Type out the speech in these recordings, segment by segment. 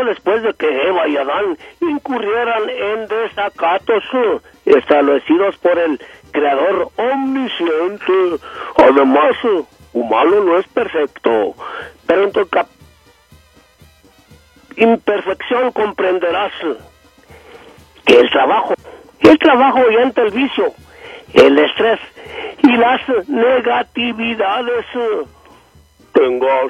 después de que Eva y Adán incurrieran en desacatos establecidos por el Creador omnisciente. Además, humano no es perfecto, pero en tu imperfección comprenderás que el trabajo orienta el vicio, el estrés y las negatividades. Tengas.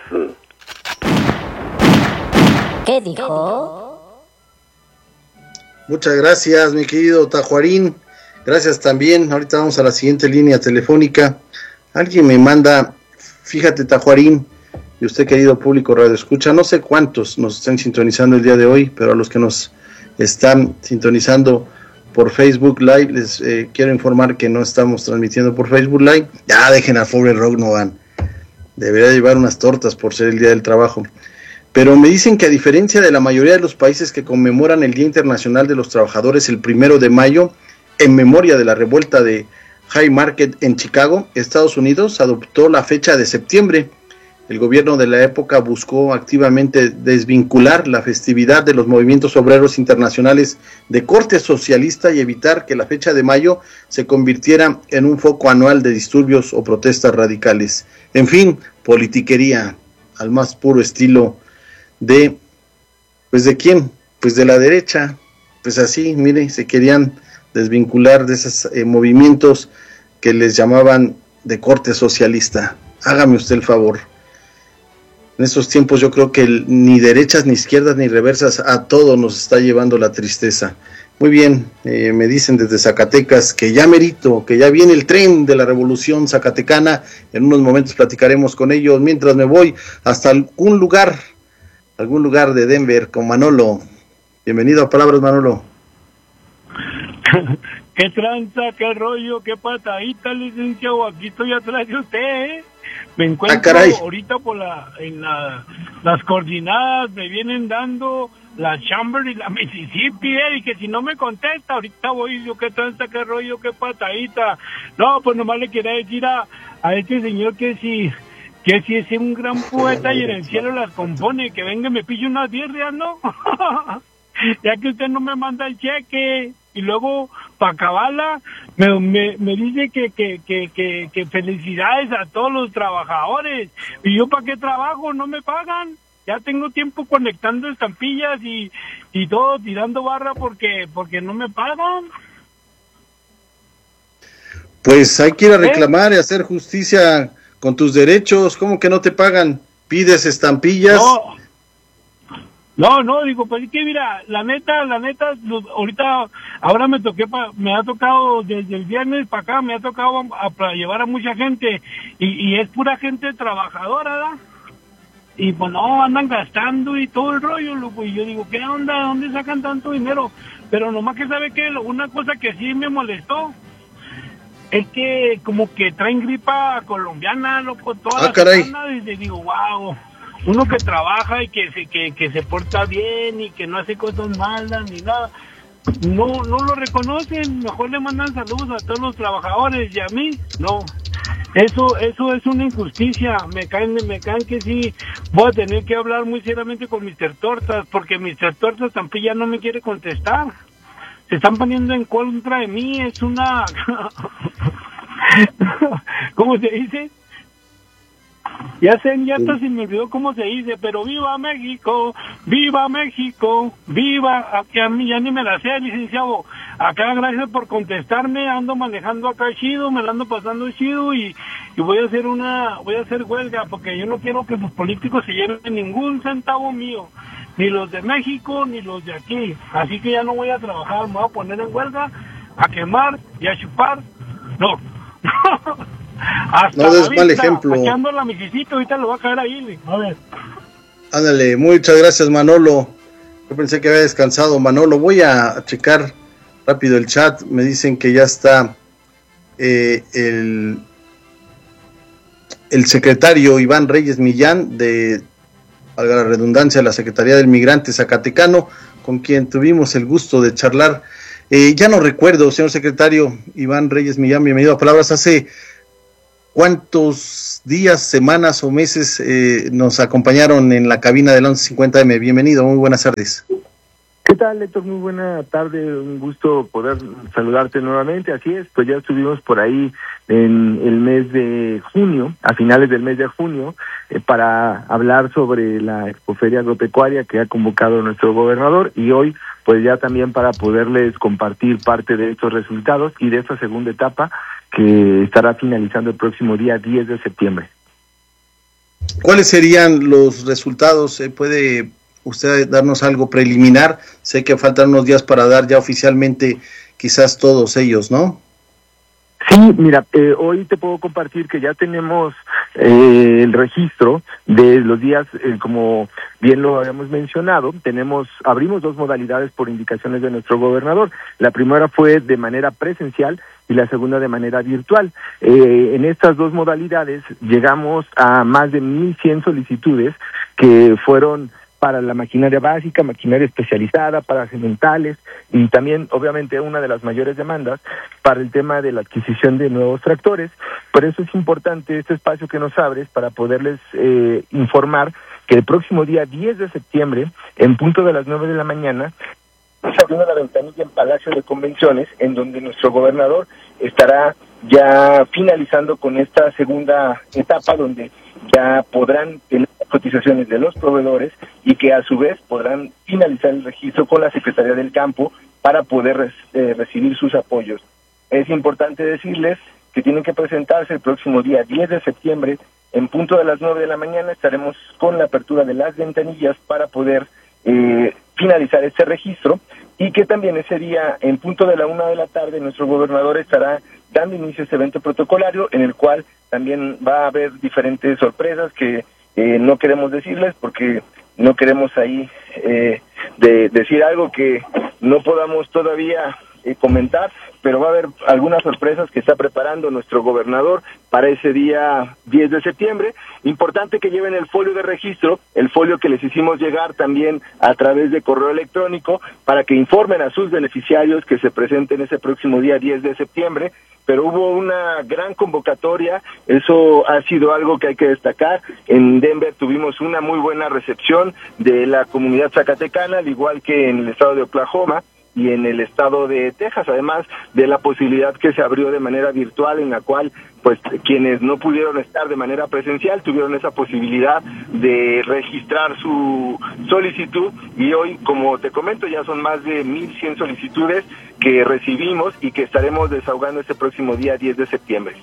¿Qué dijo? Muchas gracias, mi querido Tajuarín. Gracias también. Ahorita vamos a la siguiente línea telefónica. Alguien me manda, fíjate, Tajuarín, y usted, querido público radio escucha, no sé cuántos nos están sintonizando el día de hoy, pero a los que nos están sintonizando por Facebook Live, les quiero informar que no estamos transmitiendo por Facebook Live. Ya dejen al pobre Rock Novan. Debería llevar unas tortas por ser el Día del Trabajo. Pero me dicen que a diferencia de la mayoría de los países que conmemoran el Día Internacional de los Trabajadores el 1 de mayo, en memoria de la revuelta de Haymarket en Chicago, Estados Unidos adoptó la fecha de septiembre. El gobierno de la época buscó activamente desvincular la festividad de los movimientos obreros internacionales de corte socialista y evitar que la fecha de mayo se convirtiera en un foco anual de disturbios o protestas radicales. En fin, politiquería al más puro estilo de, pues ¿de quién? Pues de la derecha. Pues así, mire, se querían desvincular de esos movimientos que les llamaban de corte socialista. Hágame usted el favor. En estos tiempos yo creo que ni derechas, ni izquierdas, ni reversas, a todo nos está llevando la tristeza. Muy bien, me dicen desde Zacatecas que ya merito, que ya viene el tren de la revolución zacatecana. En unos momentos platicaremos con ellos, mientras me voy hasta algún lugar de Denver con Manolo. Bienvenido a Palabras, Manolo. ¿Qué tranza, qué rollo, qué patadita, licenciado? Aquí estoy atrás de usted, ¿eh? Me encuentro ahorita por las coordinadas, me vienen dando la Chamber y la Mississippi, y que si no me contesta, ahorita voy, yo qué tranza, qué rollo, qué patadita. No, pues nomás le quería decir a este señor que si es un gran poeta y en el cielo las compone, que venga y me pille unas birrias, ¿no? Ya que usted no me manda el cheque. Y luego, para acabarla, me dice que felicidades a todos los trabajadores. ¿Y yo para qué trabajo? No me pagan. Ya tengo tiempo conectando estampillas y todo, tirando barra porque no me pagan. Pues hay que ir a reclamar y hacer justicia con tus derechos. ¿Cómo que no te pagan? ¿Pides estampillas? No, digo, pues es que mira, la neta, ahorita, ahora me ha tocado desde el viernes para acá, me ha tocado para llevar a mucha gente, y es pura gente trabajadora, ¿verdad? Y pues no, andan gastando y todo el rollo, loco, y yo digo, ¿qué onda? ¿Dónde sacan tanto dinero? Pero nomás que sabe que una cosa que sí me molestó, es que como que traen gripa colombiana, loco, toda la semana, y digo, wow. Uno que trabaja y que se porta bien y que no hace cosas malas ni nada, no lo reconocen. Mejor le mandan saludos a todos los trabajadores y a mí no. Eso es una injusticia. Me caen que sí voy a tener que hablar muy seriamente con Mr. Tortas, porque Mr. Tortas tampoco ya no me quiere contestar. Se están poniendo en contra de mí. Es una ¿cómo se dice? Ya hasta se me olvidó cómo se dice, pero viva México, viva, aquí a mí ya ni me la sé, licenciado. Acá gracias por contestarme, ando manejando acá chido, me la ando pasando chido y voy a hacer huelga, porque yo no quiero que los políticos se lleven ningún centavo mío, ni los de México, ni los de aquí. Así que ya no voy a trabajar, me voy a poner en huelga, a quemar y a chupar. No. Hasta no des mal ejemplo. Echando la misicita, ahorita lo va a caer ahí. A ver. Ándale, muchas gracias, Manolo. Yo pensé que había descansado, Manolo. Voy a checar rápido el chat. Me dicen que ya está el secretario Iván Reyes Millán de, valga la redundancia, la Secretaría del Migrante Zacatecano, con quien tuvimos el gusto de charlar. Ya no recuerdo, señor secretario Iván Reyes Millán, bienvenido a Palabras. Hace cuántos días, semanas o meses nos acompañaron en la cabina del 1150M. Bienvenido, muy buenas tardes. ¿Qué tal, Héctor? Muy buena tarde, un gusto poder saludarte nuevamente. Así es, pues ya estuvimos por ahí en el mes de junio, a finales del mes de junio, para hablar sobre la Expoferia Agropecuaria que ha convocado nuestro gobernador, y hoy pues ya también para poderles compartir parte de estos resultados y de esta segunda etapa que estará finalizando el próximo día 10 de septiembre. ¿Cuáles serían los resultados? ¿Puede usted darnos algo preliminar? Sé que faltan unos días para dar ya oficialmente quizás todos ellos, ¿no? Sí, mira, hoy te puedo compartir que ya tenemos el registro de los días, como bien lo habíamos mencionado, abrimos 2 modalidades por indicaciones de nuestro gobernador. La primera fue de manera presencial y la segunda de manera virtual. En estas 2 modalidades llegamos a más de 1,100 solicitudes que fueron para la maquinaria básica, maquinaria especializada, para sementales, y también, obviamente, una de las mayores demandas para el tema de la adquisición de nuevos tractores. Por eso es importante este espacio que nos abres para poderles informar que el próximo día 10 de septiembre, en punto de las 9 de la mañana, se abrió la ventanilla en Palacio de Convenciones, en donde nuestro gobernador estará ya finalizando con esta segunda etapa, donde ya podrán tener cotizaciones de los proveedores y que a su vez podrán finalizar el registro con la Secretaría del Campo para poder recibir sus apoyos. Es importante decirles que tienen que presentarse el próximo día 10 de septiembre, en punto de las 9 de la mañana estaremos con la apertura de las ventanillas para poder finalizar este registro, y que también ese día, en punto de la 1 de la tarde, nuestro gobernador estará dando inicio a este evento protocolario, en el cual también va a haber diferentes sorpresas que no queremos decirles, porque no queremos ahí decir algo que no podamos todavía comentar, pero va a haber algunas sorpresas que está preparando nuestro gobernador para ese día 10 de septiembre. Importante que lleven el folio de registro, el folio que les hicimos llegar también a través de correo electrónico, para que informen a sus beneficiarios que se presenten ese próximo día 10 de septiembre, pero hubo una gran convocatoria, eso ha sido algo que hay que destacar. En Denver tuvimos una muy buena recepción de la comunidad zacatecana, al igual que en el estado de Oklahoma y en el estado de Texas, además de la posibilidad que se abrió de manera virtual, en la cual pues quienes no pudieron estar de manera presencial tuvieron esa posibilidad de registrar su solicitud, y hoy, como te comento, ya son más de 1,100 solicitudes que recibimos y que estaremos desahogando este próximo día 10 de septiembre.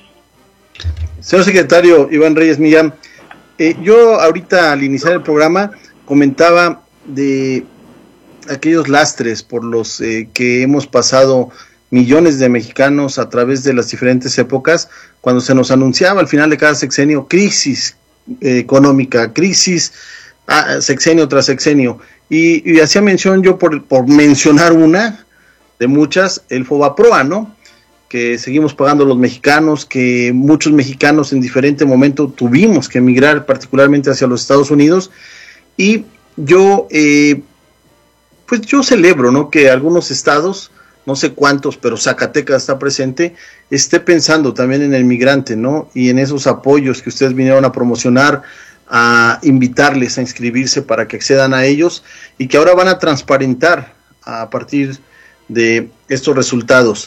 Señor secretario Iván Reyes Millán, yo ahorita al iniciar el programa comentaba de aquellos lastres por los que hemos pasado millones de mexicanos a través de las diferentes épocas, cuando se nos anunciaba al final de cada sexenio crisis económica, crisis sexenio tras sexenio, y hacía mención yo por mencionar una de muchas, el Fobaproa, ¿no? Que seguimos pagando los mexicanos, que muchos mexicanos en diferente momento tuvimos que emigrar particularmente hacia los Estados Unidos, y yo pues yo celebro, ¿no?, que algunos estados, no sé cuántos, pero Zacatecas está presente, esté pensando también en el migrante, ¿no?, y en esos apoyos que ustedes vinieron a promocionar, a invitarles a inscribirse para que accedan a ellos, y que ahora van a transparentar a partir de estos resultados.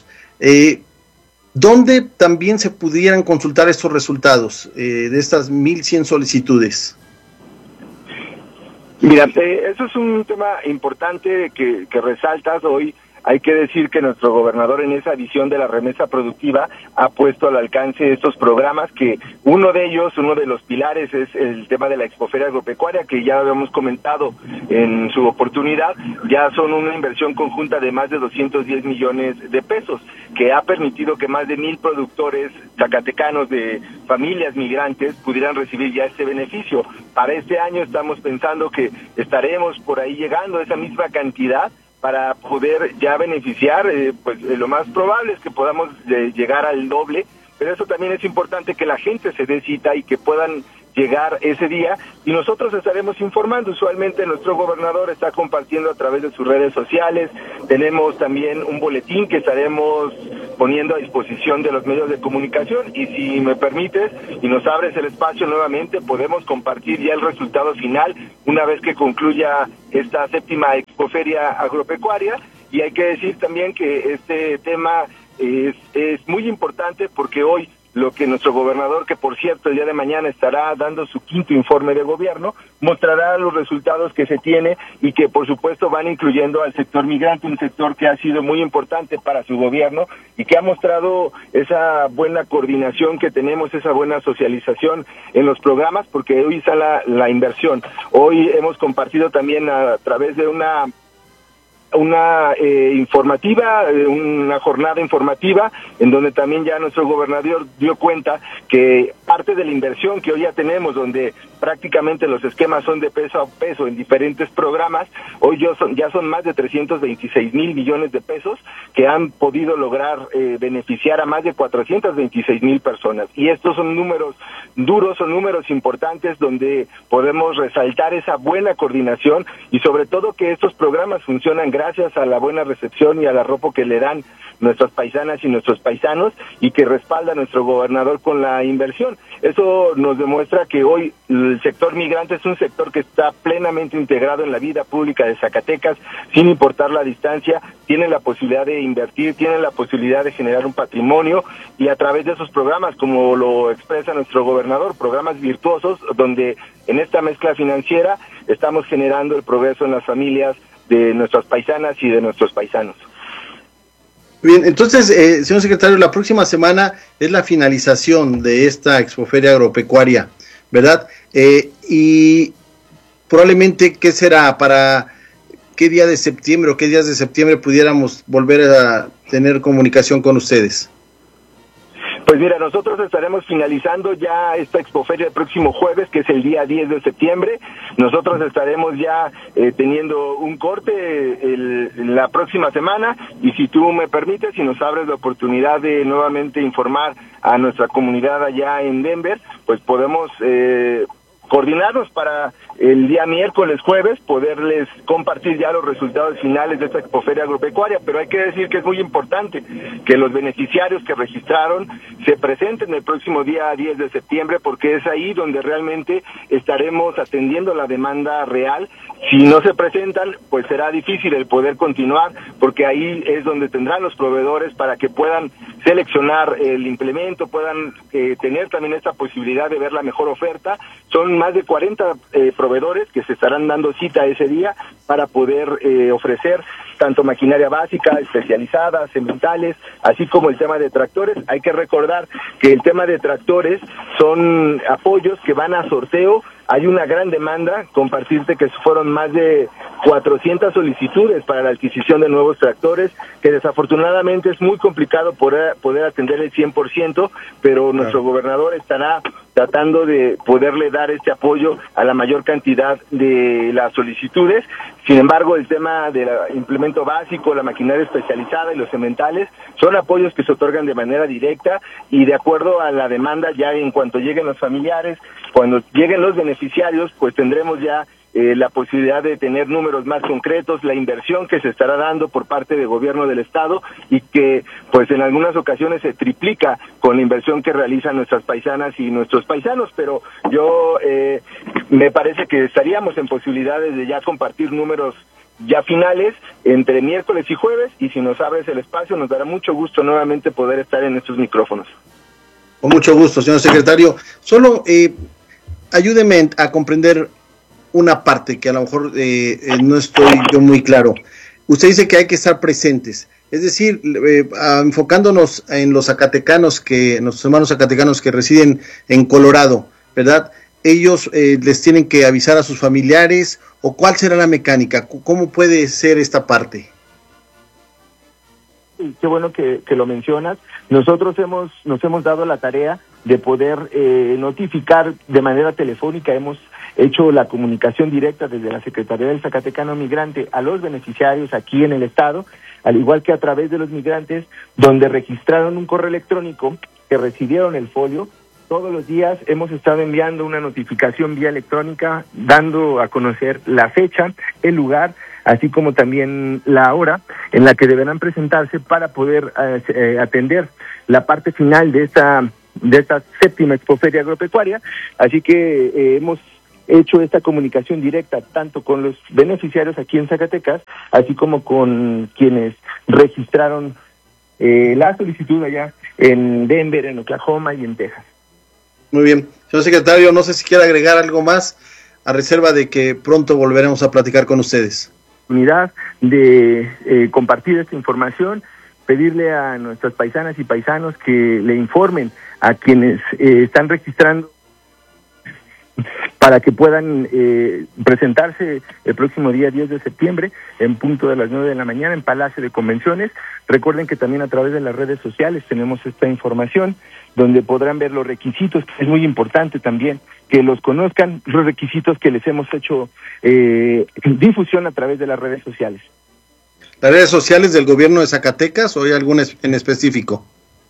¿Dónde también se pudieran consultar estos resultados de estas 1,100 solicitudes? Mira, eso es un tema importante que resaltas hoy. Hay que decir que nuestro gobernador, en esa visión de la remesa productiva, ha puesto al alcance estos programas, que uno de ellos, uno de los pilares, es el tema de la Expoferia Agropecuaria, que ya habíamos comentado en su oportunidad. Ya son una inversión conjunta de más de 210 millones de pesos, que ha permitido que más de 1,000 productores zacatecanos de familias migrantes pudieran recibir ya este beneficio. Para este año estamos pensando que estaremos por ahí llegando a esa misma cantidad, para poder ya beneficiar, pues lo más probable es que podamos llegar al doble, pero eso también es importante, que la gente se dé cita y que puedan llegar ese día, y nosotros estaremos informando. Usualmente nuestro gobernador está compartiendo a través de sus redes sociales. Tenemos también un boletín que estaremos poniendo a disposición de los medios de comunicación, y si me permites y nos abres el espacio nuevamente, podemos compartir ya el resultado final una vez que concluya esta 7ª Expoferia Agropecuaria. Y hay que decir también que este tema es muy importante, porque hoy lo que nuestro gobernador, que por cierto el día de mañana estará dando su 5º informe de gobierno, mostrará los resultados que se tiene, y que por supuesto van incluyendo al sector migrante, un sector que ha sido muy importante para su gobierno y que ha mostrado esa buena coordinación que tenemos, esa buena socialización en los programas, porque hoy está la inversión. Hoy hemos compartido también a través de una informativa, una jornada informativa, en donde también ya nuestro gobernador dio cuenta que parte de la inversión que hoy ya tenemos, donde prácticamente los esquemas son de peso a peso en diferentes programas, hoy ya son más de 326,000 millones de pesos que han podido lograr beneficiar a más de 426,000 personas. Y estos son números duros, son números importantes, donde podemos resaltar esa buena coordinación, y sobre todo que estos programas funcionan gracias a la buena recepción y al arropo que le dan nuestras paisanas y nuestros paisanos, y que respalda a nuestro gobernador con la inversión. Eso nos demuestra que hoy el sector migrante es un sector que está plenamente integrado en la vida pública de Zacatecas, sin importar la distancia. Tienen la posibilidad de invertir, tienen la posibilidad de generar un patrimonio, y a través de esos programas, como lo expresa nuestro gobernador, programas virtuosos, donde en esta mezcla financiera estamos generando el progreso en las familias de nuestras paisanas y de nuestros paisanos. Bien, entonces, señor secretario, la próxima semana es la finalización de esta Expoferia Agropecuaria, ¿verdad? Y probablemente, ¿qué será? ¿Para qué día de septiembre o qué días de septiembre pudiéramos volver a tener comunicación con ustedes? Pues mira, nosotros estaremos finalizando ya esta Expoferia el próximo jueves, que es el día 10 de septiembre. Nosotros estaremos ya teniendo un corte la próxima semana, y si tú me permites y nos abres la oportunidad de nuevamente informar a nuestra comunidad allá en Denver, pues podemos coordinarnos para el día miércoles, jueves, poderles compartir ya los resultados finales de esta Expoferia Agropecuaria. Pero hay que decir que es muy importante que los beneficiarios que registraron se presenten el próximo día 10 de septiembre, porque es ahí donde realmente estaremos atendiendo la demanda real. Si no se presentan, pues será difícil el poder continuar, porque ahí es donde tendrán los proveedores para que puedan seleccionar el implemento, puedan tener también esta posibilidad de ver la mejor oferta. Son más de 40 proveedores que se estarán dando cita ese día para poder ofrecer tanto maquinaria básica, especializada, sementales, así como el tema de tractores. Hay que recordar que el tema de tractores son apoyos que van a sorteo. Hay una gran demanda, compartirte que fueron más de 400 solicitudes para la adquisición de nuevos tractores, que desafortunadamente es muy complicado poder atender el 100%, pero nuestro gobernador estará tratando de poderle dar este apoyo a la mayor cantidad de las solicitudes. Sin embargo, el tema del implemento básico, la maquinaria especializada y los sementales son apoyos que se otorgan de manera directa y de acuerdo a la demanda. Ya en cuanto lleguen los familiares, cuando lleguen los beneficiarios, pues tendremos ya la posibilidad de tener números más concretos, la inversión que se estará dando por parte del gobierno del estado y que pues en algunas ocasiones se triplica con la inversión que realizan nuestras paisanas y nuestros paisanos. Pero yo me parece que estaríamos en posibilidades de ya compartir números ya finales entre miércoles y jueves, y si nos abres el espacio nos dará mucho gusto nuevamente poder estar en estos micrófonos. Con mucho gusto, señor secretario. Solo ayúdeme a comprender una parte que a lo mejor no estoy yo muy claro. Usted dice que hay que estar presentes, es decir, enfocándonos en los zacatecanos, nuestros hermanos zacatecanos que residen en Colorado, ¿verdad? Ellos les tienen que avisar a sus familiares, o ¿cuál será la mecánica? ¿Cómo puede ser esta parte? Qué bueno que lo mencionas. Nosotros nos hemos dado la tarea de poder notificar de manera telefónica. Hemos hecho la comunicación directa desde la Secretaría del Zacatecano Migrante a los beneficiarios aquí en el estado, al igual que a través de los migrantes, donde registraron un correo electrónico, que recibieron el folio, Todos los días hemos estado enviando una notificación vía electrónica, dando a conocer la fecha, el lugar, así como también la hora en la que deberán presentarse para poder atender la parte final de esta séptima Expoferia Agropecuaria. Así que hemos hecho esta comunicación directa tanto con los beneficiarios aquí en Zacatecas, así como con quienes registraron la solicitud allá en Denver, en Oklahoma y en Texas. Muy bien. Señor secretario, no sé si quiere agregar algo más, a reserva de que pronto volveremos a platicar con ustedes. Oportunidad de compartir esta información, pedirle a nuestras paisanas y paisanos que le informen a quienes están registrando para que puedan presentarse el próximo día 10 de septiembre en punto de las 9 de la mañana en Palacio de Convenciones. Recuerden que también a través de las redes sociales tenemos esta información donde podrán ver los requisitos, que es muy importante también que los conozcan, los requisitos que les hemos hecho difusión a través de las redes sociales. ¿Las redes sociales del gobierno de Zacatecas o hay alguna en específico?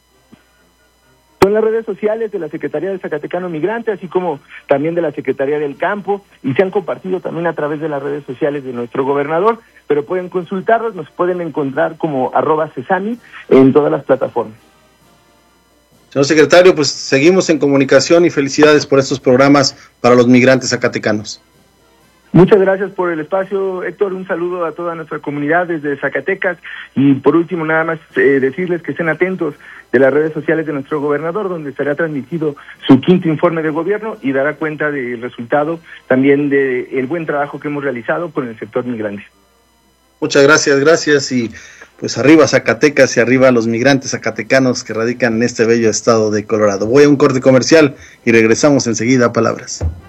Son las redes sociales de la Secretaría de Zacatecano Migrante, así como también de la Secretaría del Campo, y se han compartido también a través de las redes sociales de nuestro gobernador, pero pueden consultarlos, nos pueden encontrar como @cesami en todas las plataformas. Señor secretario, pues seguimos en comunicación y felicidades por estos programas para los migrantes zacatecanos. Muchas gracias por el espacio, Héctor. Un saludo a toda nuestra comunidad desde Zacatecas. Y por último, nada más decirles que estén atentos de las redes sociales de nuestro gobernador, donde estará transmitido su 5º informe de gobierno y dará cuenta del resultado también del buen trabajo que hemos realizado con el sector migrante. Muchas gracias y pues arriba Zacatecas y arriba los migrantes zacatecanos que radican en este bello estado de Colorado. Voy a un corte comercial y regresamos enseguida a Palabras.